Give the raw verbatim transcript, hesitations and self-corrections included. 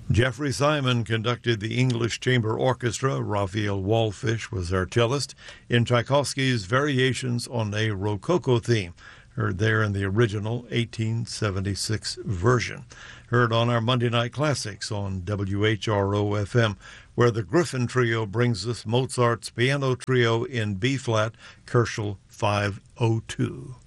Jeffrey Simon conducted the English Chamber Orchestra. Raphael Wallfish was our cellist in Tchaikovsky's Variations on a Rococo theme, heard there in the original eighteen seventy-six version. Heard on our Monday Night Classics on W H R O F M, where the Griffin Trio brings us Mozart's Piano Trio in B-flat, Koelschel five oh two.